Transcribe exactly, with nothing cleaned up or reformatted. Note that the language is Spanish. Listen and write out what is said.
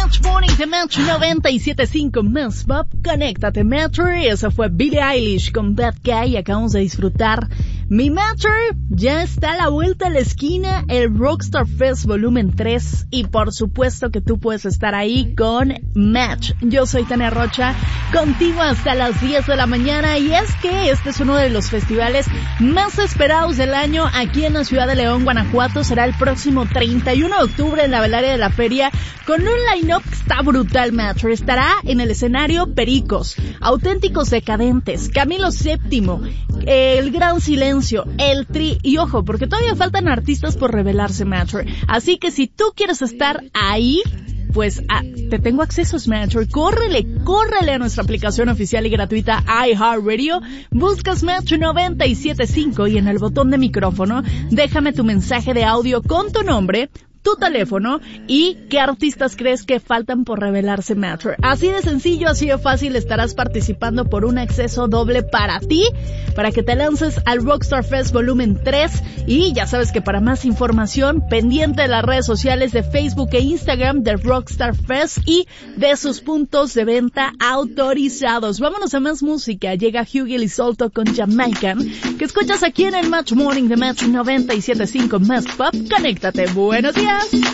Match Morning de Match noventa y siete punto cinco Más Pop. Conéctate, Matcher. Eso fue Billie Eilish con Bad Guy. Acabamos de disfrutar mi Matcher. Ya está a la vuelta de la esquina el Rockstar Fest Volumen tres. Y por supuesto que tú puedes estar ahí con Match. Yo soy Tania Rocha, contigo hasta las diez de la mañana. Y es que este es uno de los festivales más esperados del año aquí en la ciudad de León, Guanajuato. Será el próximo treinta y uno de octubre en la Velaria de la Feria, con un line-up que está brutal, Matcher. Estará en el escenario Pericos, Auténticos Decadentes, Camilo séptimo, El Gran Silencio, El Tri, y ojo, porque todavía faltan artistas por revelarse, Matcher. Así que si tú quieres estar ahí, pues ah, te tengo accesos, Matcher. Córrele, córrele a nuestra aplicación oficial y gratuita iHeartRadio. Buscas Match noventa y siete punto cinco y en el botón de micrófono déjame tu mensaje de audio con tu nombre, tu teléfono y qué artistas crees que faltan por revelarse, Matcher. Así de sencillo, así de fácil, estarás participando por un acceso doble para ti, para que te lances al Rockstar Fest Volumen tres. Y ya sabes que para más información, pendiente de las redes sociales de Facebook e Instagram de Rockstar Fest y de sus puntos de venta autorizados. Vámonos a más música. Llega Hughie Lizolto con Jamaican, que escuchas aquí en el Match Morning de Match noventa y siete punto cinco Más Pop. Conéctate. Buenos días.